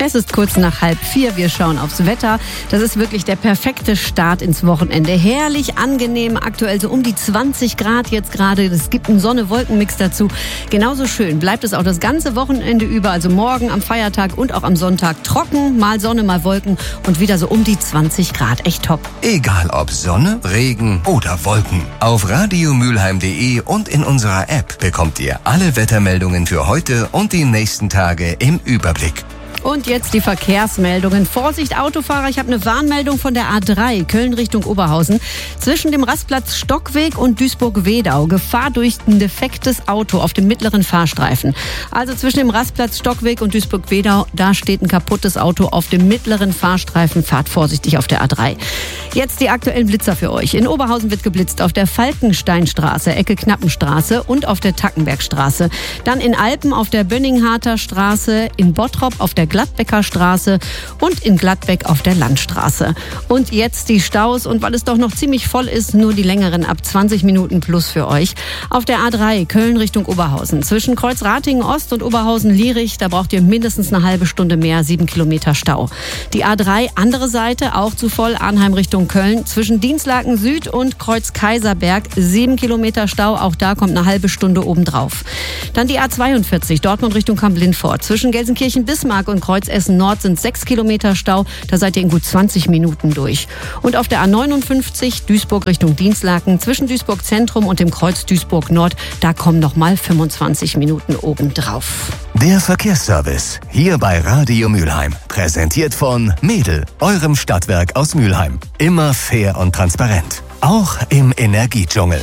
Es ist kurz nach 3:30. Wir schauen aufs Wetter. Das ist wirklich der perfekte Start ins Wochenende. Herrlich angenehm, aktuell so um die 20 Grad jetzt gerade. Es gibt einen Sonne-Wolken-Mix dazu. Genauso schön bleibt es auch das ganze Wochenende über, also morgen am Feiertag und auch am Sonntag trocken, mal Sonne, mal Wolken und wieder so um die 20 Grad. Echt top. Egal ob Sonne, Regen oder Wolken. Auf radiomülheim.de und in unserer App bekommt ihr alle Wettermeldungen für heute und die nächsten Tage im Überblick. Und jetzt die Verkehrsmeldungen. Vorsicht Autofahrer, ich habe eine Warnmeldung von der A3 Köln Richtung Oberhausen. Zwischen dem Rastplatz Stockweg und Duisburg-Wedau. Gefahr durch ein defektes Auto auf dem mittleren Fahrstreifen. Also zwischen dem Rastplatz Stockweg und Duisburg-Wedau, da steht ein kaputtes Auto auf dem mittleren Fahrstreifen. Fahrt vorsichtig auf der A3. Jetzt die aktuellen Blitzer für euch. In Oberhausen wird geblitzt auf der Falkensteinstraße, Ecke Knappenstraße und auf der Tackenbergstraße. Dann in Alpen auf der Bönningharter Straße, in Bottrop auf der Gladbecker Straße und in Gladbeck auf der Landstraße. Und jetzt die Staus und weil es doch noch ziemlich voll ist, nur die längeren ab 20 Minuten plus für euch. Auf der A3 Köln Richtung Oberhausen. Zwischen Kreuzratingen Ost und Oberhausen-Lierich, da braucht ihr mindestens eine halbe Stunde mehr, 7 Kilometer Stau. Die A3 andere Seite, auch zu voll, Arnheim Richtung Köln. Zwischen Dienstlaken Süd und Kreuz Kaiserberg, 7 Kilometer Stau, auch da kommt eine halbe Stunde obendrauf. Dann die A42 Dortmund Richtung Kamp-Lindfort. Zwischen Gelsenkirchen-Bismarck und Kreuz Essen Nord sind 6 Kilometer Stau. Da seid ihr in gut 20 Minuten durch. Und auf der A59 Duisburg Richtung Dienstlaken zwischen Duisburg Zentrum und dem Kreuz Duisburg Nord, da kommen noch mal 25 Minuten obendrauf. Der Verkehrsservice hier bei Radio Mülheim. Präsentiert von Mädel, eurem Stadtwerk aus Mülheim. Immer fair und transparent. Auch im Energiedschungel.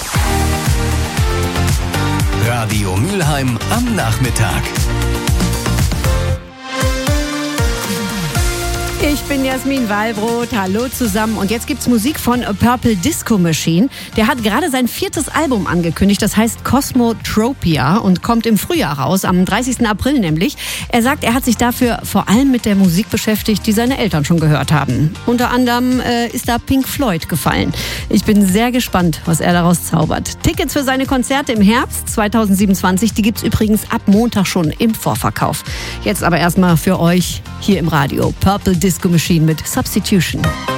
Radio Mülheim am Nachmittag. Ich bin Jasmin Wallbrot, hallo zusammen und jetzt gibt's Musik von A Purple Disco Machine. Der hat gerade sein 4. Album angekündigt, das heißt Cosmotropia und kommt im Frühjahr raus, am 30. April nämlich. Er sagt, er hat sich dafür vor allem mit der Musik beschäftigt, die seine Eltern schon gehört haben. Unter anderem ist da Pink Floyd gefallen. Ich bin sehr gespannt, was er daraus zaubert. Tickets für seine Konzerte im Herbst 2027, die gibt's übrigens ab Montag schon im Vorverkauf. Jetzt aber erstmal für euch hier im Radio Purple Disco Machine mit Substitution.